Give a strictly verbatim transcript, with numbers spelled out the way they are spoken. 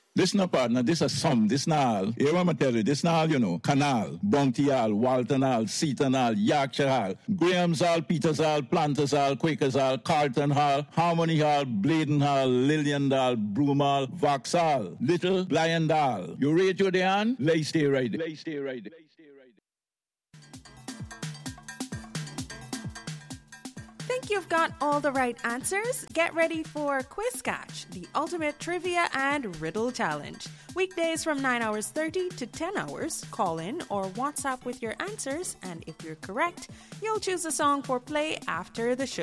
Listen up, partner. This is some. This now. Here I'm tell you. This now, you know. Canal, Bounty Hall, Walton Hall, Seaton Hall, Yorkshire Hall, Graham's Hall, Peters Hall, Planters Hall, Quakers Hall, Carlton Hall, Harmony Hall, Bladen Hall, Lillian Hall, Broom Hall, Vauxhall, Little, Blind Hall. You rate your day on? Lay stay right. Lay stay right. Lay stay right. Think you've got all the right answers? Get ready for Quiz Catch, the ultimate trivia and riddle challenge. Weekdays from nine hours thirty to ten hours. Call in or WhatsApp with your answers, and if you're correct, you'll choose a song for play after the show.